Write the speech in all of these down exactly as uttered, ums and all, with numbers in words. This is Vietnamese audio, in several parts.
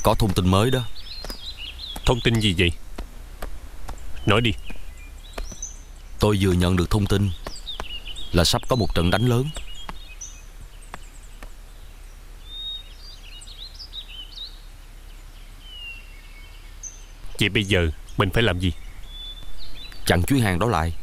Có thông tin mới đó. Thông tin gì vậy? Nói đi. Tôi vừa nhận được thông tin là sắp có một trận đánh lớn. Vậy bây giờ mình phải làm gì? Chặn chuyến hàng đó lại.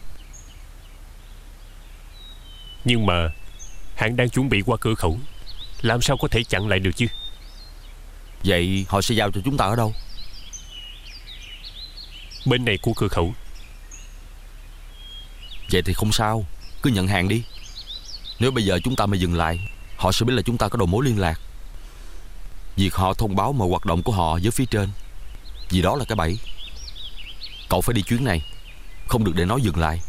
Nhưng mà hắn đang chuẩn bị qua cửa khẩu, làm sao có thể chặn lại được chứ? Vậy họ sẽ giao cho chúng ta ở đâu? Bên này của cửa khẩu. Vậy thì không sao, cứ nhận hàng đi. Nếu bây giờ chúng ta mà dừng lại, họ sẽ biết là chúng ta có đầu mối liên lạc. Việc họ thông báo mọi hoạt động của họ với phía trên, vì đó là cái bẫy. Cậu phải đi chuyến này, không được để nó dừng lại.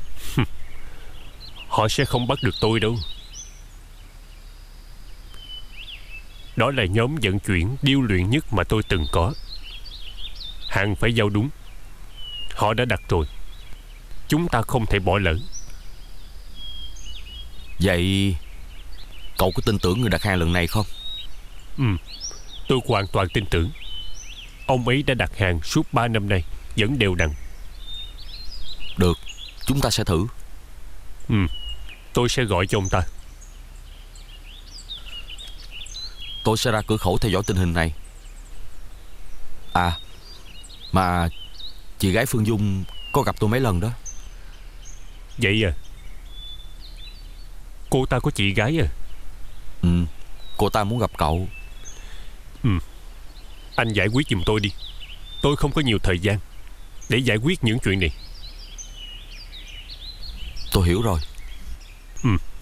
Họ sẽ không bắt được tôi đâu. Đó là nhóm vận chuyển điêu luyện nhất mà tôi từng có. Hàng phải giao đúng. Họ đã đặt rồi, chúng ta không thể bỏ lỡ. Vậy cậu có tin tưởng người đặt hàng lần này không? Ừ, tôi hoàn toàn tin tưởng. Ông ấy đã đặt hàng suốt ba năm nay, vẫn đều đặn. Được, chúng ta sẽ thử. Ừ, tôi sẽ gọi cho ông ta. Tôi sẽ ra cửa khẩu theo dõi tình hình này. À, mà chị gái Phương Dung có gặp tôi mấy lần đó. Vậy à? Cô ta có chị gái à? Ừ, cô ta muốn gặp cậu. Ừ, anh giải quyết giùm tôi đi. Tôi không có nhiều thời gian để giải quyết những chuyện này. Tôi hiểu rồi. Ừ.